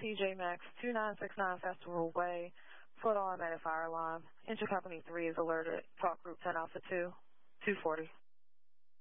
TJ Maxx, 2969 Festival Way, Florida Automatic Fire Alarm. Intercompany 3 is alerted. Talk Group 10 Alpha 2, 240.